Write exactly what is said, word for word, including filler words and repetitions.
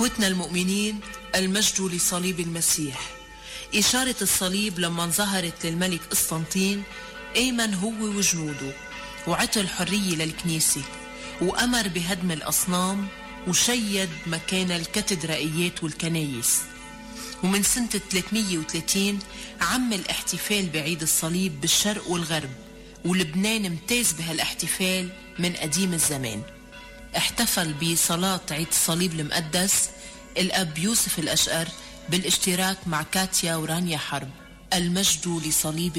إخوتنا المؤمنين، المجد لصليب المسيح. إشارة الصليب لما ظهرت للملك قسطنطين أيمن هو وجنوده، وعطى الحرية للكنيسة، وأمر بهدم الأصنام، وشيد مكان الكاتدرائيات والكنايس. ومن سنة ثلاثمية وثلاثين عم الاحتفال بعيد الصليب بالشرق والغرب، ولبنان امتاز بهالاحتفال من قديم الزمان. احتفل بصلاة عيد الصليب المقدس الأب يوسف الأشقر بالاشتراك مع كاتيا ورانيا حرب. المجد لصليب